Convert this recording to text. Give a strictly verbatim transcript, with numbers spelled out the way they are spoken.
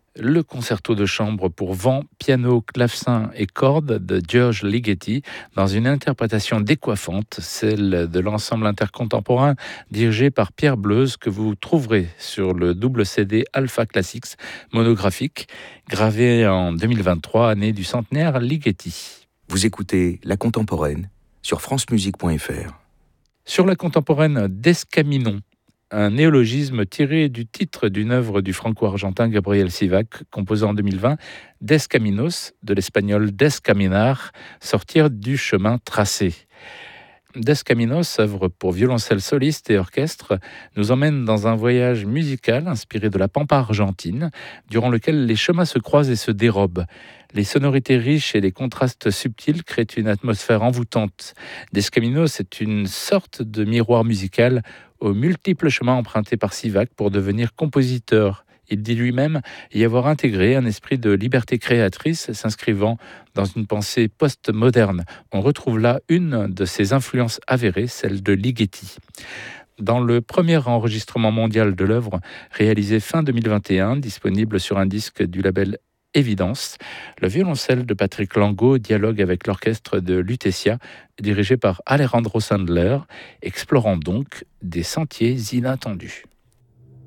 Le concerto de chambre pour vent, piano, clavecin et cordes de George Ligeti dans une interprétation décoiffante, celle de l'ensemble intercontemporain dirigé par Pierre Bleuze que vous trouverez sur le double C D Alpha Classics monographique gravé en deux mille vingt-trois, année du centenaire Ligeti. Vous écoutez La Contemporaine sur francemusique point f r. Sur la contemporaine d'Escaminon, un néologisme tiré du titre d'une œuvre du franco-argentin Gabriel Sivac, composé en deux mille vingt, Descaminos, de l'espagnol descaminar, sortir du chemin tracé. Descaminos, œuvre pour violoncelle soliste et orchestre, nous emmène dans un voyage musical inspiré de la pampa argentine, durant lequel les chemins se croisent et se dérobent. Les sonorités riches et les contrastes subtils créent une atmosphère envoûtante. Descaminos est une sorte de miroir musical aux multiples chemins empruntés par Sivac pour devenir compositeur. Il dit lui-même y avoir intégré un esprit de liberté créatrice s'inscrivant dans une pensée post-moderne. On retrouve là une de ses influences avérées, celle de Ligeti. Dans le premier enregistrement mondial de l'œuvre, réalisé fin deux mille vingt et un, disponible sur un disque du label Évidence, le violoncelle de Patrick Lango dialogue avec l'orchestre de Lutetia, dirigé par Alejandro Sandler, explorant donc des sentiers inattendus.